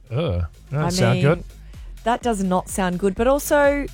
Doesn't sound good. That does not sound good. But also,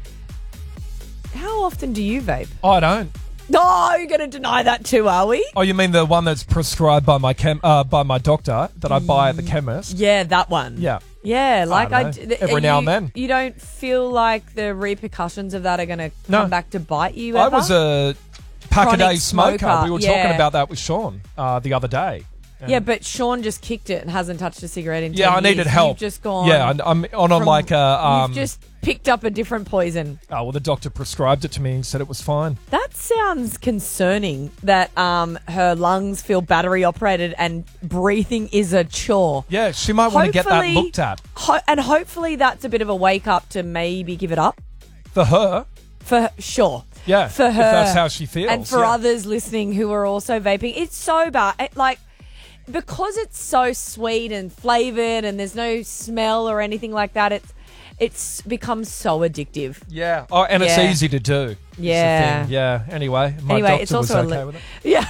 how often do you vape? I don't. No, you're going to deny that too, are we? Oh, you mean the one that's prescribed by my doctor that I buy at the chemist? Yeah, that one. Yeah. Yeah, like every now and then. You don't feel like the repercussions of that are going to come back to bite you ever? I was a pack-a-day smoker. We were talking yeah. about that with Sean the other day. Yeah, but Sean just kicked it and hasn't touched a cigarette in 10 Yeah, I years. needed help. You've just gone... Yeah, I'm on like a... You've just picked up a different poison. Oh, well, the doctor prescribed it to me and said it was fine. That sounds concerning, that her lungs feel battery-operated and breathing is a chore. Yeah, she might want to get that looked at. And hopefully that's a bit of a wake-up to maybe give it up. For her? For sure. Yeah, for her. If that's how she feels. And for others listening who are also vaping. It's so bad. Because it's so sweet and flavoured and there's no smell or anything like that, it's become so addictive. Yeah. Oh, and it's easy to do. Yeah. Yeah. Anyway, my doctor it's also was okay with it. Yeah.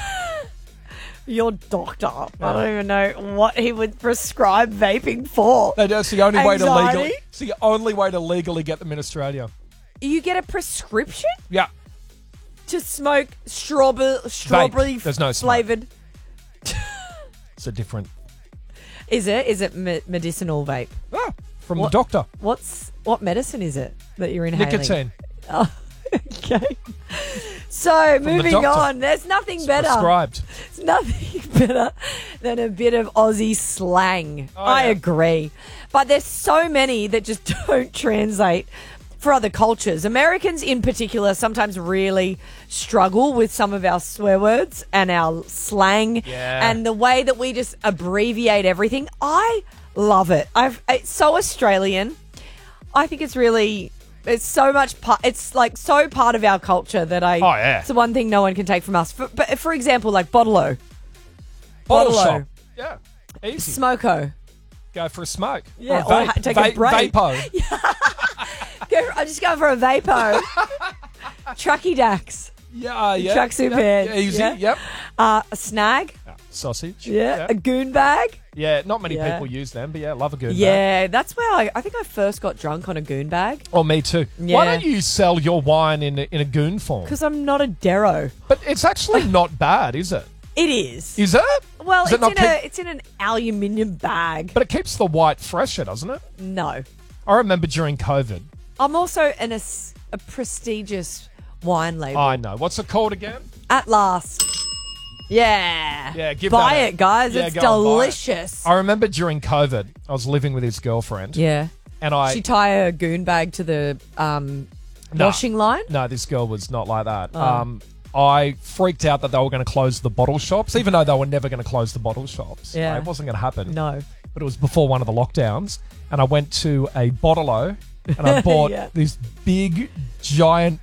Your doctor. I don't even know what he would prescribe vaping for. That's the only way to Anxiety? legally. It's the only way to legally get them in Australia. You get a prescription Yeah. to smoke strawberry There's no smoke. flavoured. It's a different. Is it? Is it medicinal vape? From the doctor. What medicine is it that you're inhaling? Nicotine. Oh, okay. So, moving on. There's nothing better. Prescribed. There's nothing better than a bit of Aussie slang. I agree. But there's so many that just don't translate for other cultures. Americans in particular sometimes really struggle with some of our swear words and our slang and the way that we just abbreviate everything. I love it. It's so Australian. I think it's so much it's like so part of our culture that it's the one thing no one can take from us. But for example, like Bottle-o. Bottle-o. Yeah. Easy. Smoko. Go for a smoke. Yeah. Or take a break. Vapo. I'm just going for a vapo. Trucky Dax. Yeah. Tracksuit pants. Easy. Yeah. Yep. A snag. Sausage. Yeah. A goon bag. Yeah, not many people use them, but love a goon bag. Yeah, that's where I think I first got drunk on a goon bag. Oh, me too. Yeah. Why don't you sell your wine in a goon form? Because I'm not a Darrow. But it's actually not bad, is it? It is. Is it? Well, it's in an aluminium bag. But it keeps the white fresher, doesn't it? No. I remember during COVID. I'm also in a prestigious wine label. I know. What's it called again? At Last. Yeah. Yeah, buy it, guys. It's delicious. I remember during COVID, I was living with his girlfriend. Yeah. And she tie a goon bag to the washing line? No, this girl was not like that. I freaked out that they were going to close the bottle shops, even though they were never going to close the bottle shops. Yeah. It wasn't going to happen. No. But it was before one of the lockdowns, and I went to a Bottle-o, and I bought this big, giant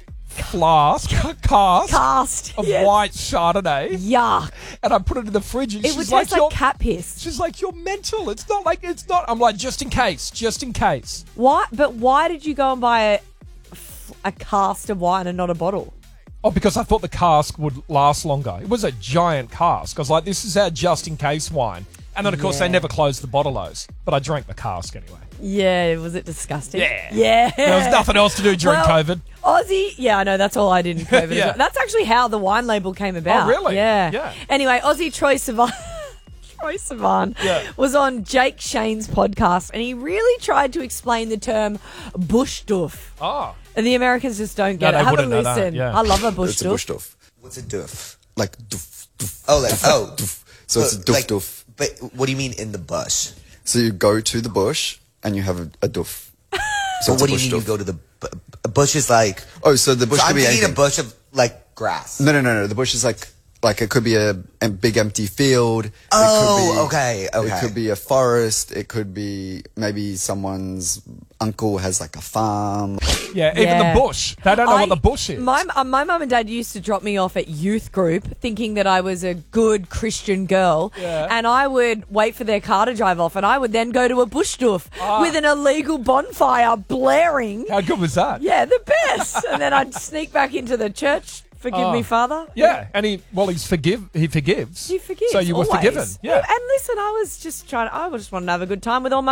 cast of white Chardonnay. Yuck. And I put it in the fridge, and it would taste like cat piss. She's like, you're mental. It's not. I'm like, just in case. Why? But why did you go and buy a cask of wine and not a bottle? Oh, because I thought the cask would last longer. It was a giant cask. I was like, this is our just-in-case wine. And then, of course, they never closed the Bottle-os. But I drank the cask anyway. Yeah, was it disgusting? Yeah. There was nothing else to do during COVID. Aussie, I know, that's all I did in COVID. Yeah. That's actually how the wine label came about. Oh, really? Yeah. Anyway, Aussie Troy Sivan... was on Jake Shane's podcast, and he really tried to explain the term bush doof. Oh. And the Americans just don't get it. Have a listen. I love a bush doof. Bush doof. What's a doof? Like doof, doof. Oh, doof. So it's a doof doof. But what do you mean in the bush? So you go to the bush and you have a doof. So what do you mean you go to the bush? Is like so the bush so could be I'm anything. a bush of like grass. No. The bush is like it could be a big empty field. Okay. It could be a forest. It could be maybe someone's uncle has like a farm. Yeah, even the bush. They don't know what the bush is. My mum and dad used to drop me off at youth group thinking that I was a good Christian girl. Yeah. And I would wait for their car to drive off, and I would then go to a bush doof with an illegal bonfire blaring. How good was that? Yeah, the best. And then I'd sneak back into the church. Forgive me, Father. Yeah, and he forgives. He forgives. So you were always. forgiven. Yeah. And listen, I just wanted to have a good time with all my